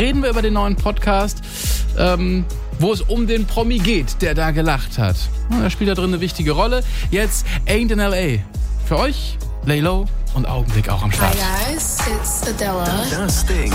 reden wir über den neuen Podcast, wo es um den Promi geht, der da gelacht hat. Er spielt da drin eine wichtige Rolle. Jetzt Ain't in L.A. Für euch, Lay Low und Augenblick auch am Start. Hi guys, it's Adela. Das Ding.